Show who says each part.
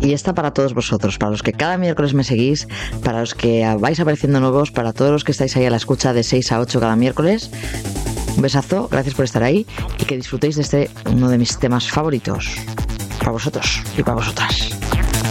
Speaker 1: Y esta para todos vosotros, para los que cada miércoles me seguís, para los que vais apareciendo nuevos, para todos los que estáis ahí a la escucha de 6 a 8 cada miércoles. Un besazo, gracias por estar ahí y que disfrutéis de uno de mis temas favoritos. Para vosotros y para vosotras.